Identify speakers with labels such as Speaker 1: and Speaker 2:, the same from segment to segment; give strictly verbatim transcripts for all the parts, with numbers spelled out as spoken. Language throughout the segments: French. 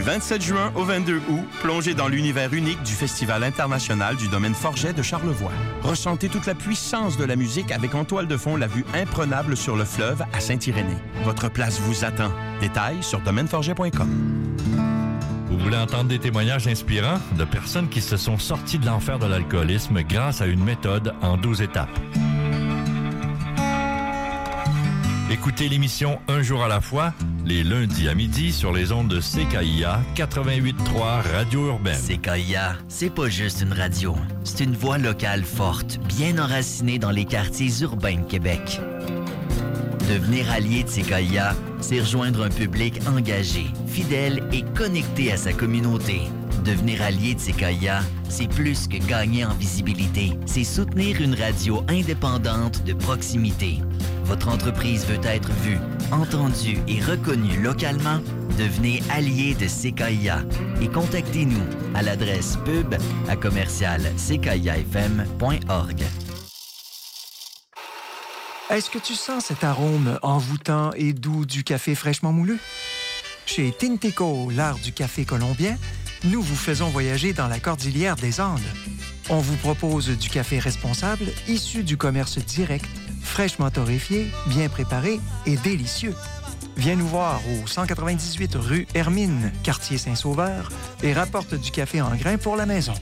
Speaker 1: vingt-sept juin au vingt-deux août, plongez dans l'univers unique du Festival international du domaine Forget de Charlevoix. Ressentez toute la puissance de la musique avec en toile de fond la vue imprenable sur le fleuve à Saint-Irénée. Votre place vous attend. Détails sur domaine forget point com.
Speaker 2: Vous voulez entendre des témoignages inspirants de personnes qui se sont sorties de l'enfer de l'alcoolisme grâce à une méthode en douze étapes? Écoutez l'émission Un jour à la fois, les lundis à midi sur les ondes de C K I A quatre-vingt-huit virgule trois Radio Urbaine.
Speaker 3: C K I A, c'est pas juste une radio. C'est une voix locale forte, bien enracinée dans les quartiers urbains de Québec. Devenir allié de C K I A, c'est rejoindre un public engagé, fidèle et connecté à sa communauté. Devenir allié de C K I A, c'est plus que gagner en visibilité. C'est soutenir une radio indépendante de proximité. Votre entreprise veut être vue, entendue et reconnue localement? Devenez allié de C K I A et contactez-nous à l'adresse pub à commercial c k i a f m point org.
Speaker 4: Est-ce que tu sens cet arôme envoûtant et doux du café fraîchement moulu? Chez Tinteco, l'art du café colombien, nous vous faisons voyager dans la cordillère des Andes. On vous propose du café responsable, issu du commerce direct, fraîchement torréfié, bien préparé et délicieux. Viens nous voir au cent quatre-vingt-dix-huit rue Hermine, quartier Saint-Sauveur, et rapporte du café en grains pour la maison.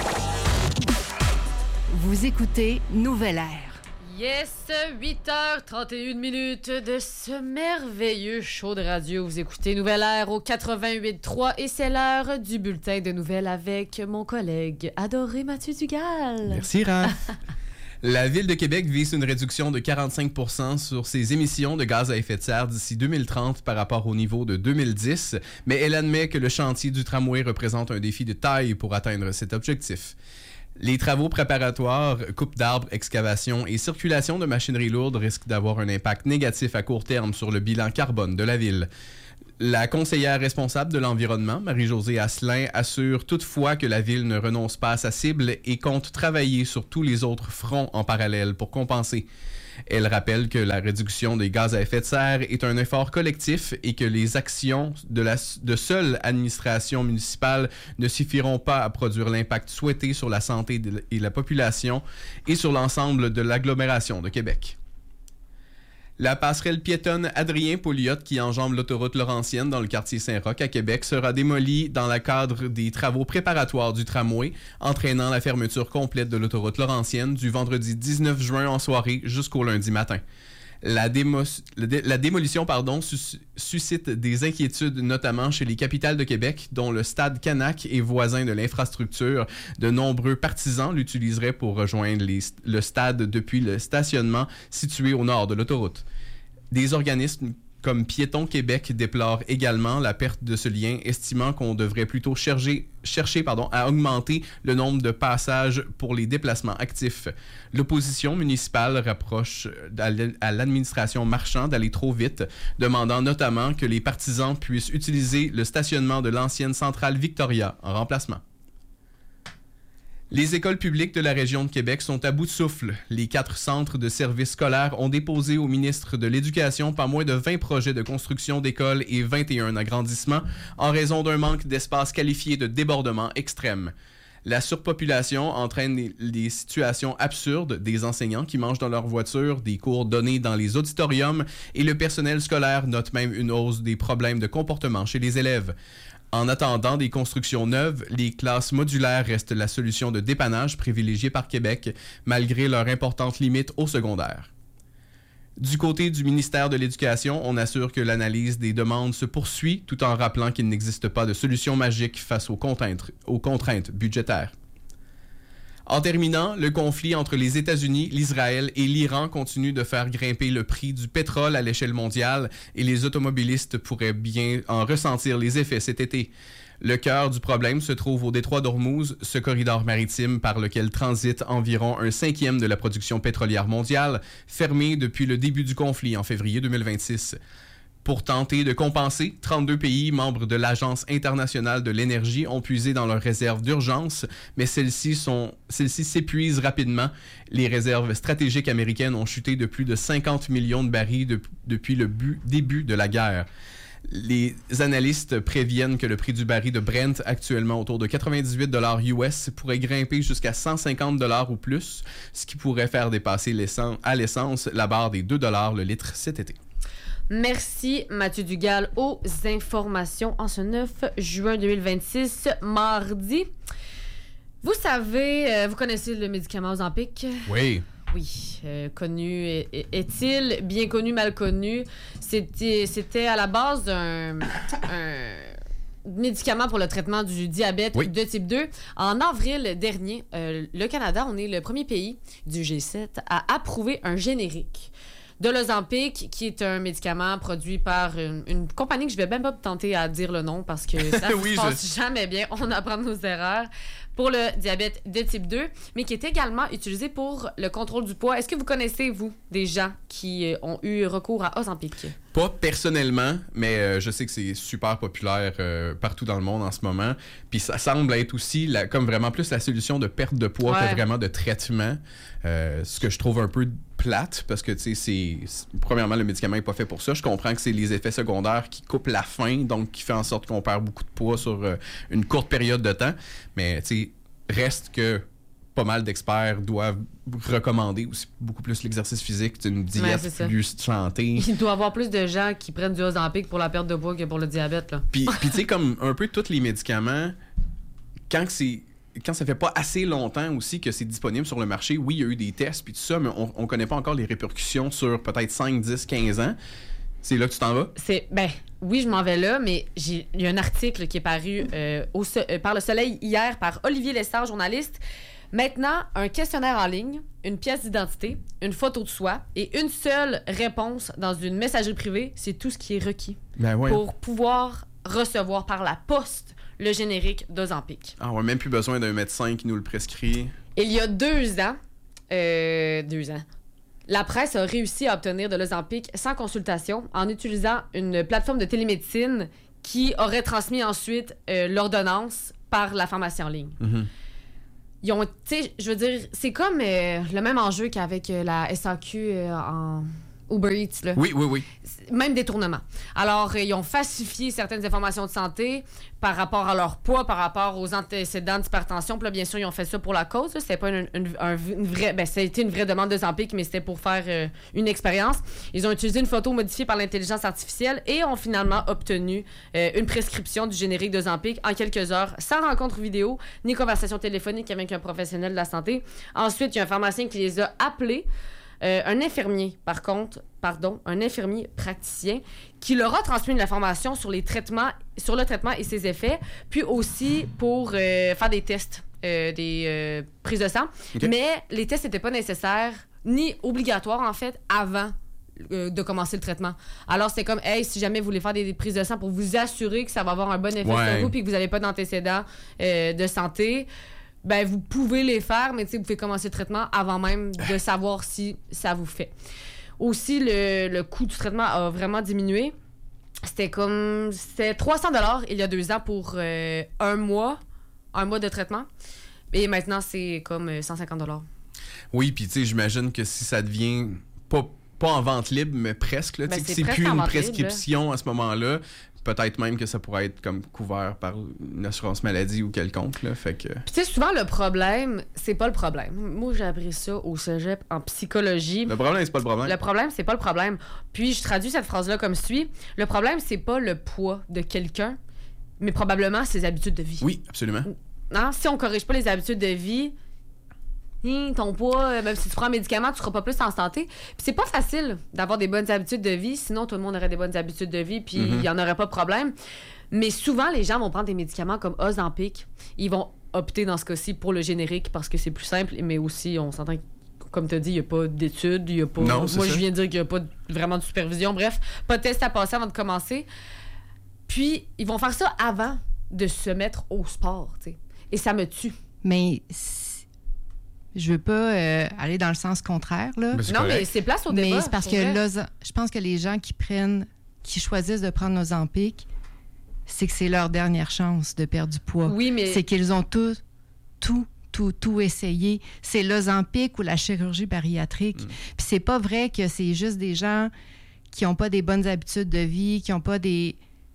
Speaker 5: Vous écoutez Nouvelle Air.
Speaker 6: Yes, huit heures trente et une minutes de ce merveilleux show de radio. Vous écoutez Nouvelle Air au quatre-vingt-huit virgule trois et c'est l'heure du bulletin de nouvelles avec mon collègue adoré Mathieu Dugal.
Speaker 7: Merci, Raph. La Ville de Québec vise une réduction de quarante-cinq pour cent sur ses émissions de gaz à effet de serre d'ici deux mille trente par rapport au niveau de deux mille dix, mais elle admet que le chantier du tramway représente un défi de taille pour atteindre cet objectif. Les travaux préparatoires, coupe d'arbres, excavation et circulation de machinerie lourde risquent d'avoir un impact négatif à court terme sur le bilan carbone de la ville. La conseillère responsable de l'environnement, Marie-Josée Asselin, assure toutefois que la ville ne renonce pas à sa cible et compte travailler sur tous les autres fronts en parallèle pour compenser. Elle rappelle que la réduction des gaz à effet de serre est un effort collectif et que les actions de la de seule administration municipale ne suffiront pas à produire l'impact souhaité sur la santé de, et la population et sur l'ensemble de l'agglomération de Québec. La passerelle piétonne Adrien Pouliot qui enjambe l'autoroute Laurentienne dans le quartier Saint-Roch à Québec sera démolie dans le cadre des travaux préparatoires du tramway, entraînant la fermeture complète de l'autoroute Laurentienne du vendredi dix-neuf juin en soirée jusqu'au lundi matin. La, démo- la démolition pardon, sus- suscite des inquiétudes notamment chez les capitales de Québec, dont le stade Canac est voisin de l'infrastructure. De nombreux partisans l'utiliseraient pour rejoindre les, le stade depuis le stationnement situé au nord de l'autoroute. Des organismes comme Piétons Québec déplorent également la perte de ce lien, estimant qu'on devrait plutôt chercher, chercher pardon, à augmenter le nombre de passages pour les déplacements actifs. L'opposition municipale rapproche à l'administration Marchand d'aller trop vite, demandant notamment que les partisans puissent utiliser le stationnement de l'ancienne centrale Victoria en remplacement. Les écoles publiques de la région de Québec sont à bout de souffle. Les quatre centres de services scolaires ont déposé au ministre de l'Éducation pas moins de vingt projets de construction d'écoles et vingt et un agrandissements en raison d'un manque d'espace qualifié de débordement extrême. La surpopulation entraîne des, des situations absurdes, des enseignants qui mangent dans leur voiture, des cours donnés dans les auditoriums et le personnel scolaire note même une hausse des problèmes de comportement chez les élèves. En attendant des constructions neuves, les classes modulaires restent la solution de dépannage privilégiée par Québec, malgré leur importante limite au secondaire. Du côté du ministère de l'Éducation, on assure que l'analyse des demandes se poursuit, tout en rappelant qu'il n'existe pas de solution magique face aux contraintes, aux contraintes budgétaires. En terminant, le conflit entre les États-Unis, l'Israël et l'Iran continue de faire grimper le prix du pétrole à l'échelle mondiale et les automobilistes pourraient bien en ressentir les effets cet été. Le cœur du problème se trouve au détroit d'Ormuz, ce corridor maritime par lequel transite environ un cinquième de la production pétrolière mondiale, fermé depuis le début du conflit en février deux mille vingt-six. Pour tenter de compenser, trente-deux pays membres de l'Agence internationale de l'énergie ont puisé dans leurs réserves d'urgence, mais celles-ci, sont, celles-ci s'épuisent rapidement. Les réserves stratégiques américaines ont chuté de plus de cinquante millions de barils de, depuis le bu, début de la guerre. Les analystes préviennent que le prix du baril de Brent, actuellement autour de quatre-vingt-dix-huit dollars U S, pourrait grimper jusqu'à cent cinquante dollars ou plus, ce qui pourrait faire dépasser l'essence, à l'essence la barre des deux dollars le litre cet été.
Speaker 6: Merci Mathieu Dugal aux informations en ce neuf juin deux mille vingt-six, mardi. Vous savez, euh, vous connaissez le médicament Ozempic?
Speaker 7: Oui.
Speaker 6: Oui, euh, connu est-il, bien connu, mal connu. C'était, c'était à la base un, un médicament pour le traitement du diabète oui. de type deux. En avril dernier, euh, le Canada, on est le premier pays du G sept à approuver un générique de l'Ozempic, qui est un médicament produit par une, une compagnie que je vais même pas tenter à dire le nom parce que ça ne oui, se passe je... jamais bien. On apprend nos erreurs. Pour le diabète de type deux, mais qui est également utilisé pour le contrôle du poids. Est-ce que vous connaissez, vous, des gens qui ont eu recours à Ozempic?
Speaker 7: Pas personnellement, mais euh, je sais que c'est super populaire euh, partout dans le monde en ce moment. Puis ça semble être aussi la, comme vraiment plus la solution de perte de poids ouais. que vraiment de traitement. Euh, ce que je trouve un peu plate, parce que, tu sais, c'est, c'est... Premièrement, le médicament n'est pas fait pour ça. Je comprends que c'est les effets secondaires qui coupent la faim, donc qui fait en sorte qu'on perd beaucoup de poids sur euh, une courte période de temps. Mais, tu sais, reste que pas mal d'experts doivent recommander aussi beaucoup plus l'exercice physique, une diète ouais, plus santé.
Speaker 6: Il doit y avoir plus de gens qui prennent du Ozempic pour la perte de poids que pour le diabète. Là.
Speaker 7: Puis, puis tu sais, comme un peu tous les médicaments, quand c'est quand ça fait pas assez longtemps aussi que c'est disponible sur le marché, oui, il y a eu des tests puis tout ça, mais on, on connaît pas encore les répercussions sur peut-être cinq, dix, quinze ans. C'est là que tu t'en vas?
Speaker 6: C'est, ben, oui, je m'en vais là, mais j'ai, il y a un article qui est paru euh, au, euh, par Le Soleil hier par Olivier Lessard, journaliste. Maintenant, un questionnaire en ligne, une pièce d'identité, une photo de soi et une seule réponse dans une messagerie privée, c'est tout ce qui est requis
Speaker 7: ben ouais.
Speaker 6: pour pouvoir recevoir par la poste le générique d'Ozempic.
Speaker 7: Ah, on n'a même plus besoin d'un médecin qui nous le prescrit.
Speaker 6: Il y a deux ans, euh, deux ans, la presse a réussi à obtenir de l'Ozempic sans consultation en utilisant une plateforme de télémédecine qui aurait transmis ensuite euh, l'ordonnance par la pharmacie en ligne. Mm-hmm. Ils ont, tu sais, je veux dire, c'est comme euh, le même enjeu qu'avec euh, la S A Q euh, en Uber Eats, là.
Speaker 7: Oui, oui, oui.
Speaker 6: Même détournement. Alors, euh, ils ont falsifié certaines informations de santé par rapport à leur poids, par rapport aux antécédents d'hypertension. Puis là, bien sûr, ils ont fait ça pour la cause. Là. C'était pas une, une, un, une vraie... Ben, ça a été une vraie demande de Ozempic, mais c'était pour faire euh, une expérience. Ils ont utilisé une photo modifiée par l'intelligence artificielle et ont finalement obtenu euh, une prescription du générique d'Ozempic en quelques heures, sans rencontre vidéo, ni conversation téléphonique avec un professionnel de la santé. Ensuite, il y a un pharmacien qui les a appelés. Euh, un infirmier, par contre, pardon, un infirmier praticien qui leur a transmis l'information sur les traitements, sur le traitement et ses effets, puis aussi pour euh, faire des tests, euh, des euh, prises de sang. Okay. Mais les tests n'étaient pas nécessaires ni obligatoires, en fait, avant euh, de commencer le traitement. Alors, c'est comme, hey, si jamais vous voulez faire des, des prises de sang pour vous assurer que ça va avoir un bon effet ouais. sur vous puis que vous n'avez pas d'antécédents euh, de santé, ben vous pouvez les faire, mais tu sais, vous pouvez commencer le traitement avant même de savoir si ça vous fait. Aussi, le, le coût du traitement a vraiment diminué. C'était comme... C'était trois cents dollars il y a deux ans pour euh, un mois, un mois de traitement. Et maintenant, c'est comme cent cinquante dollars.
Speaker 7: Oui, puis tu sais, j'imagine que si ça devient pas, pas en vente libre, mais presque, là, ben, c'est, c'est plus une prescription libre. À ce moment-là, peut-être même que ça pourrait être comme couvert par une assurance maladie ou quelconque. Là, fait que...
Speaker 6: Puis tu sais, souvent, le problème, c'est pas le problème. Moi, j'ai appris ça au cégep en psychologie.
Speaker 7: Le problème, c'est pas le problème.
Speaker 6: Le problème, c'est pas le problème. Puis je traduis cette phrase-là comme suit. Le problème, c'est pas le poids de quelqu'un, mais probablement ses habitudes de vie.
Speaker 7: Oui, absolument.
Speaker 6: Non? Si on corrige pas les habitudes de vie... Hum, ton poids, même si tu prends un médicament, tu seras pas plus en santé. Puis c'est pas facile d'avoir des bonnes habitudes de vie, sinon tout le monde aurait des bonnes habitudes de vie, puis il mm-hmm. y en aurait pas de problème. Mais souvent, les gens vont prendre des médicaments comme Ozempic. Ils vont opter dans ce cas-ci pour le générique parce que c'est plus simple, mais aussi, on s'entend que, comme tu as dit, il n'y a pas d'études, il y a pas...
Speaker 7: Non,
Speaker 6: moi,
Speaker 7: ça.
Speaker 6: je viens de dire qu'il n'y a pas vraiment de supervision. Bref, pas de test à passer avant de commencer. Puis, ils vont faire ça avant de se mettre au sport, tu sais. Et ça me tue.
Speaker 8: Mais... Je veux pas euh, aller dans le sens contraire, là.
Speaker 7: Mais
Speaker 6: non, mais c'est place au débat.
Speaker 8: Mais c'est parce que là, je pense que les gens qui prennent, qui choisissent de prendre Ozempic, c'est que c'est leur dernière chance de perdre du poids.
Speaker 6: Oui, mais...
Speaker 8: C'est qu'ils ont tout, tout, tout, tout essayé. C'est l'Ozempic ou la chirurgie bariatrique. Mm. Puis c'est pas vrai que c'est juste des gens qui ont pas des bonnes habitudes de vie, qui ont pas des...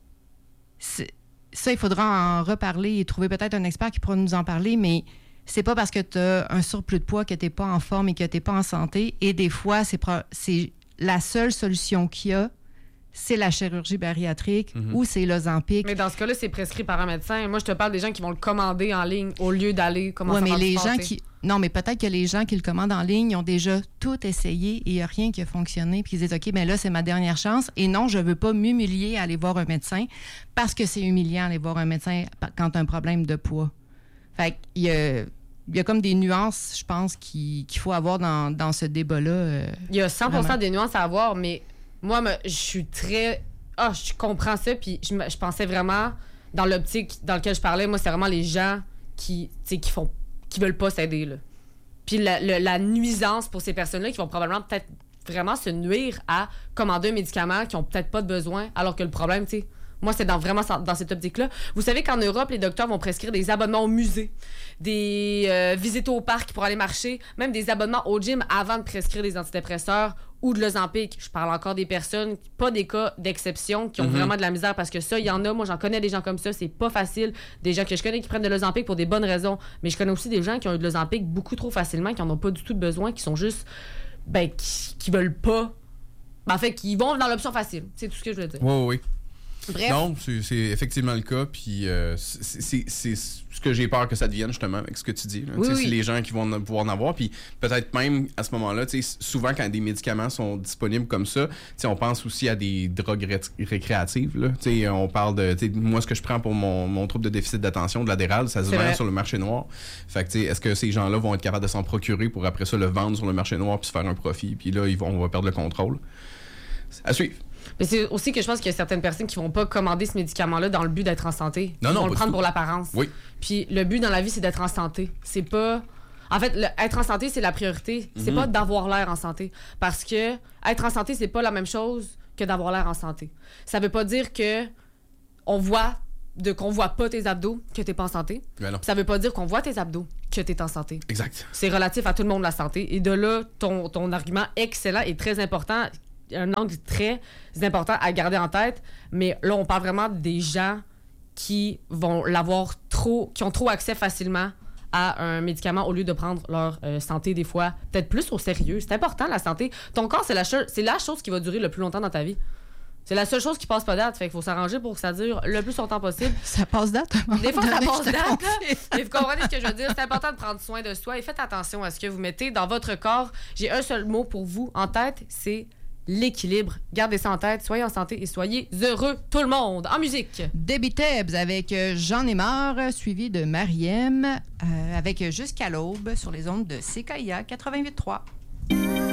Speaker 8: ça, il faudra en reparler et trouver peut-être un expert qui pourra nous en parler, mais c'est pas parce que tu as un surplus de poids que tu n'es pas en forme et que tu n'es pas en santé. Et des fois, c'est, pro- c'est la seule solution qu'il y a, c'est la chirurgie bariatrique mm-hmm. ou c'est l'Ozempic.
Speaker 6: Mais dans ce cas-là, c'est prescrit par un médecin. Moi, je te parle des gens qui vont le commander en ligne au lieu d'aller commencer
Speaker 8: ouais,
Speaker 6: à
Speaker 8: mais les gens
Speaker 6: passer.
Speaker 8: qui Non, mais peut-être que les gens qui le commandent en ligne ils ont déjà tout essayé et il n'y a rien qui a fonctionné. Puis ils disent, OK, bien là, c'est ma dernière chance. Et non, je ne veux pas m'humilier à aller voir un médecin parce que c'est humiliant aller voir un médecin quand tu as un problème de poids. Fait qu'il y a, il y a comme des nuances, je pense, qui, qu'il faut avoir dans, dans ce débat-là. Euh,
Speaker 6: il y a cent pour cent
Speaker 8: vraiment.
Speaker 6: Des nuances à avoir, mais moi, je suis très... Ah, je comprends ça, puis je, je pensais vraiment, dans l'optique dans laquelle je parlais, moi, c'est vraiment les gens qui, qui font... qui veulent pas s'aider, là. Puis la, la, la nuisance pour ces personnes-là qui vont probablement peut-être vraiment se nuire à commander un médicament qui ont peut-être pas de besoin, alors que le problème, tu sais, moi, c'est dans, vraiment dans cette optique-là. Vous savez qu'en Europe, les docteurs vont prescrire des abonnements au musée, des euh, visites au parc pour aller marcher, même des abonnements au gym avant de prescrire des antidépresseurs ou de l'Ozempic. Je parle encore des personnes, pas des cas d'exception, qui ont mm-hmm. vraiment de la misère parce que ça, il y en a. Moi, j'en connais des gens comme ça. C'est pas facile. Des gens que je connais qui prennent de l'Ozempic pour des bonnes raisons. Mais je connais aussi des gens qui ont eu de l'Ozempic beaucoup trop facilement, qui en ont pas du tout de besoin, qui sont juste, ben, qui, qui veulent pas. Ben, en fait, qui vont dans l'option facile. C'est tout ce que je veux dire.
Speaker 7: Oui, oui, oui.
Speaker 6: Bref.
Speaker 7: Non, c'est, c'est effectivement le cas. Puis euh, c'est, c'est, c'est ce que j'ai peur que ça devienne, justement, avec ce que tu dis. Là. Oui, oui. C'est les gens qui vont pouvoir en avoir. Puis peut-être même à ce moment-là, souvent quand des médicaments sont disponibles comme ça, on pense aussi à des drogues ré- récréatives. Là. On parle de. Moi, ce que je prends pour mon, mon trouble de déficit d'attention, de l'Adderall, ça se c'est vend vrai. Sur le marché noir. Fait que, est-ce que ces gens-là vont être capables de s'en procurer pour après ça le vendre sur le marché noir puis se faire un profit? Puis là, ils vont, on va perdre le contrôle. À suivre.
Speaker 6: Mais c'est aussi que je pense qu'il y a certaines personnes qui vont pas commander ce médicament-là dans le but d'être en santé.
Speaker 7: Non,
Speaker 6: Ils
Speaker 7: non,
Speaker 6: vont le prendre
Speaker 7: tout.
Speaker 6: Pour l'apparence.
Speaker 7: Oui.
Speaker 6: Puis le but dans la vie, c'est d'être en santé. C'est pas... En fait, le... être en santé, c'est la priorité. C'est mm-hmm. pas d'avoir l'air en santé. Parce que être en santé, c'est pas la même chose que d'avoir l'air en santé. Ça veut pas dire que on voit... de qu'on voit pas tes abdos que t'es pas en santé.
Speaker 7: Ben non.
Speaker 6: Ça veut pas dire qu'on voit tes abdos que t'es en santé.
Speaker 7: Exact.
Speaker 6: C'est relatif à tout le monde, la santé. Et de là, ton, ton argument excellent et très important... un angle très important à garder en tête, mais là, on parle vraiment des gens qui vont l'avoir trop, qui ont trop accès facilement à un médicament au lieu de prendre leur euh, santé, des fois, peut-être plus au sérieux. C'est important, la santé. Ton corps, c'est la, cho- c'est la chose qui va durer le plus longtemps dans ta vie. C'est la seule chose qui passe pas date, fait qu'il faut s'arranger pour que ça dure le plus longtemps possible.
Speaker 8: Ça passe date?
Speaker 6: Des fois, ça passe date. Mais vous comprenez ce que je veux dire? C'est important de prendre soin de soi et faites attention à ce que vous mettez dans votre corps. J'ai un seul mot pour vous en tête, c'est l'équilibre. Gardez ça en tête, soyez en santé et soyez heureux, tout le monde. En musique.
Speaker 8: Debbie Tebbs avec J'en ai marre, suivi de Mariem euh, avec Jusqu'à l'aube sur les ondes de C K I A quatre-vingt-huit trois.